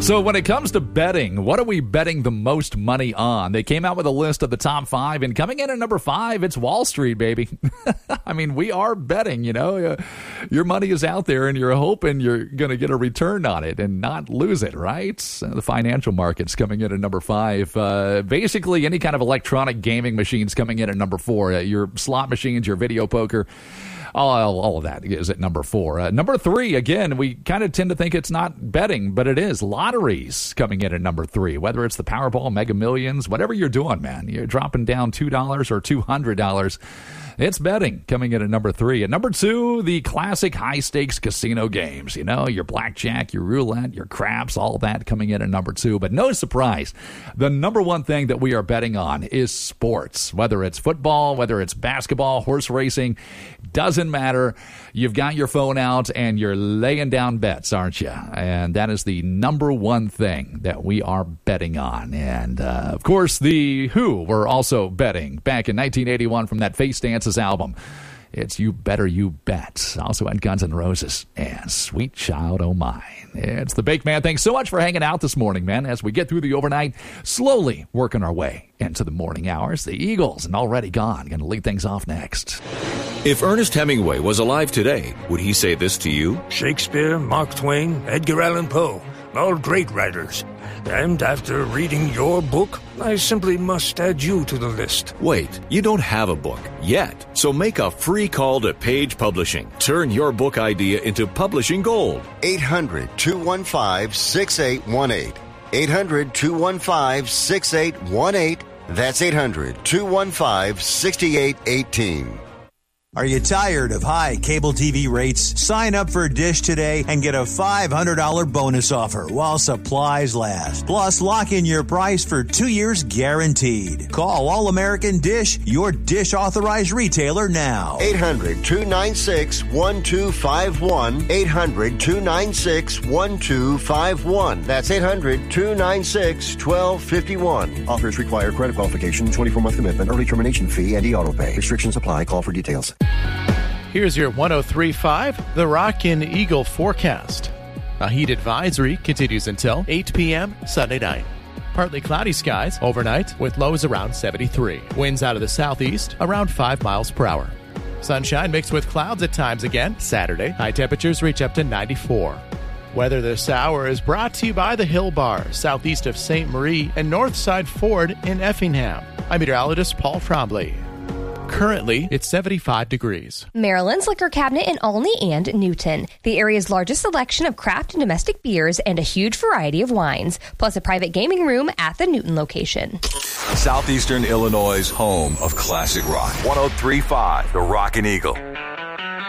So when it comes to betting, what are we betting the most money on? They came out with a list of the top 5, and coming in at number 5, it's Wall Street, baby. I mean, we are betting, you know. Your money is out there, and you're hoping you're going to get a return on it and not lose it, right? The financial markets coming in at number 5. Basically, any kind of electronic gaming machines coming in at number 4. Your slot machines, your video poker. All of that is at number 4. Number 3, again, we kind of tend to think it's not betting, but it is. Lotteries coming in at number 3, whether it's the Powerball, Mega Millions, whatever you're doing, man. You're dropping down $2 or $200. It's betting coming in at number 3. At number 2, the classic high-stakes casino games. You know, your blackjack, your roulette, your craps, all that coming in at number 2. But no surprise, the number 1 thing that we are betting on is sports. Whether it's football, whether it's basketball, horse racing, doesn't matter. You've got your phone out and you're laying down bets, aren't you? And that is the number 1 thing that we are betting on. And, of course, the Who were also betting back in 1981 from that Face Dances album. It's You Better You Bet. Also had Guns N' Roses and Sweet Child O' Mine. It's the Bake Man. Thanks so much for hanging out this morning, man, as we get through the overnight, slowly working our way into the morning hours. The Eagles, and Already Gone, going to lead things off next. If Ernest Hemingway was alive today, would he say this to you? Shakespeare, Mark Twain, Edgar Allan Poe, all great writers. And after reading your book, I simply must add you to the list. Wait, you don't have a book yet. So make a free call to Page Publishing. Turn your book idea into publishing gold. 800-215-6818. 800-215-6818. That's 800-215-6818. Are you tired of high cable TV rates? Sign up for Dish today and get a $500 bonus offer while supplies last. Plus, lock in your price for 2 years guaranteed. Call All American Dish, your Dish authorized retailer now. 800-296-1251. 800-296-1251. That's 800-296-1251. Offers require credit qualification, 24-month commitment, early termination fee, and e-auto pay. Restrictions apply. Call for details. Here's your 103.5 The Rockin' Eagle forecast. A heat advisory continues until 8 p.m. Sunday night. Partly cloudy skies overnight with lows around 73. Winds out of the southeast around 5 miles per hour. Sunshine mixed with clouds at times again Saturday. High temperatures reach up to 94. Weather this hour is brought to you by the Hill Bar, southeast of St. Marie and Northside Ford in Effingham. I'm meteorologist Paul Trombley. Currently, it's 75 degrees. Maryland's Liquor Cabinet in Olney and Newton. The area's largest selection of craft and domestic beers and a huge variety of wines, plus a private gaming room at the Newton location. Southeastern Illinois' home of classic rock. 103.5 The Rockin' Eagle.